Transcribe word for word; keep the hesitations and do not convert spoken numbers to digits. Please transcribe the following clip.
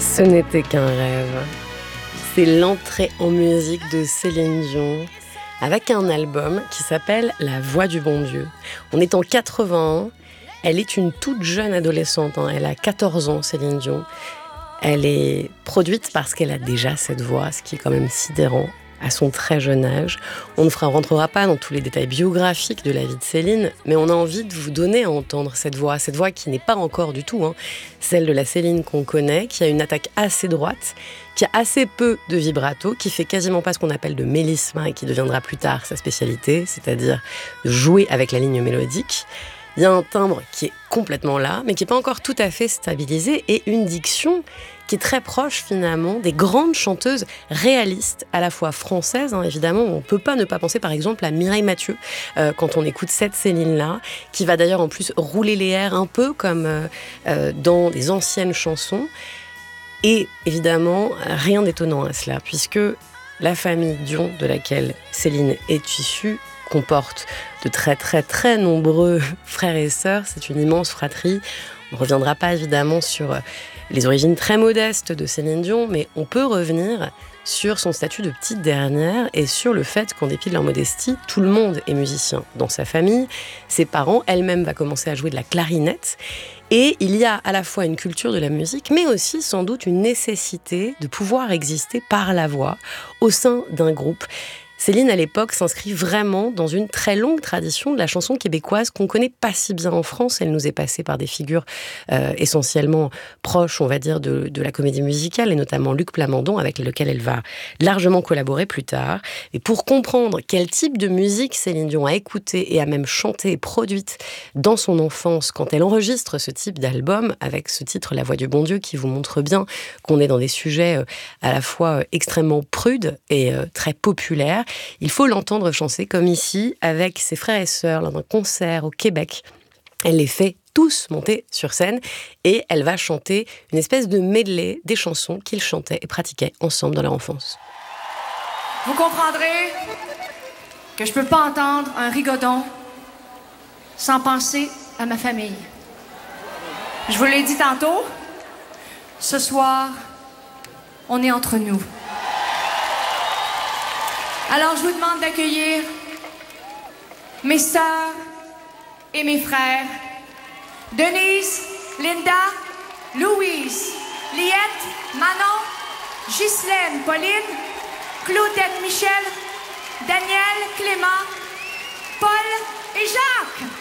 Ce n'était qu'un rêve. C'est l'entrée en musique de Céline Dion avec un album qui s'appelle La Voix du Bon Dieu. On est en quatre-vingt-un. Elle est une toute jeune adolescente. Hein. Elle a quatorze ans, Céline Dion. Elle est produite parce qu'elle a déjà cette voix, ce qui est quand même sidérant à son très jeune âge. On ne rentrera pas dans tous les détails biographiques de la vie de Céline, mais on a envie de vous donner à entendre cette voix, cette voix qui n'est pas encore du tout hein, celle de la Céline qu'on connaît, qui a une attaque assez droite, qui a assez peu de vibrato, qui fait quasiment pas ce qu'on appelle de mélissement et qui deviendra plus tard sa spécialité, c'est-à-dire de jouer avec la ligne mélodique. Il y a un timbre qui est complètement là, mais qui n'est pas encore tout à fait stabilisé, et une diction qui est très proche finalement des grandes chanteuses réalistes, à la fois françaises, hein, évidemment. On ne peut pas ne pas penser par exemple à Mireille Mathieu, euh, quand on écoute cette Céline-là, qui va d'ailleurs en plus rouler les airs un peu comme euh, euh, dans des anciennes chansons. Et évidemment, rien d'étonnant à cela, puisque la famille Dion, de laquelle Céline est issue, comporte de très très très nombreux frères et sœurs. C'est une immense fratrie. On ne reviendra pas évidemment sur les origines très modestes de Céline Dion, mais on peut revenir sur son statut de petite dernière et sur le fait qu'en dépit de leur modestie, tout le monde est musicien dans sa famille. Ses parents, elle-même va commencer à jouer de la clarinette. Et il y a à la fois une culture de la musique, mais aussi sans doute une nécessité de pouvoir exister par la voix au sein d'un groupe. Céline, à l'époque, s'inscrit vraiment dans une très longue tradition de la chanson québécoise qu'on connaît pas si bien en France. Elle nous est passée par des figures euh, essentiellement proches, on va dire, de, de la comédie musicale, et notamment Luc Plamondon, avec lequel elle va largement collaborer plus tard. Et pour comprendre quel type de musique Céline Dion a écouté et a même chanté et produite dans son enfance quand elle enregistre ce type d'album, avec ce titre La Voix du Bon Dieu, qui vous montre bien qu'on est dans des sujets euh, à la fois euh, extrêmement prudes et euh, très populaires, il faut l'entendre chanter comme ici, avec ses frères et sœurs, lors d'un concert au Québec. Elle les fait tous monter sur scène et elle va chanter une espèce de medley des chansons qu'ils chantaient et pratiquaient ensemble dans leur enfance. Vous comprendrez que je peux pas entendre un rigodon sans penser à ma famille. Je vous l'ai dit tantôt, ce soir, on est entre nous. Alors, je vous demande d'accueillir mes sœurs et mes frères, Denise, Linda, Louise, Liette, Manon, Ghislaine, Pauline, Claudette, Michel, Daniel, Clément, Paul et Jacques.